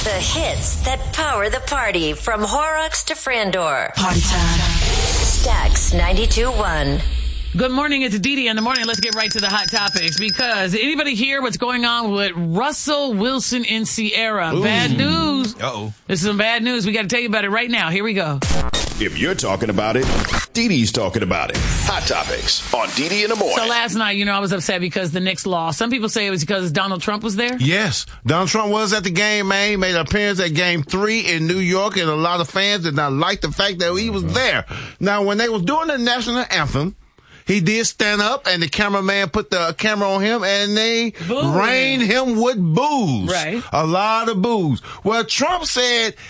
The hits that power the party from Horrocks to Frandor. Party time. Stax 92.1. Good morning. It's Dee Dee in the morning. Let's get right to the hot topics because anybody hear what's going on with Russell Wilson and Ciara? Ooh. Bad news. Uh-oh. This is some bad news. We got to tell you about it right now. Here we go. If you're talking about it, Dee Dee's talking about it. Hot Topics on Dee Dee in the morning. So last night, I was upset because the Knicks lost. Some people say it was because Donald Trump was there. Yes, Donald Trump was at the game, man. He made an appearance at Game 3 in New York, and a lot of fans did not like the fact that he was there. Now, when they was doing the national anthem, he did stand up, and the cameraman put the camera on him, and they rained him with boos. Right. A lot of boos. Well, Trump said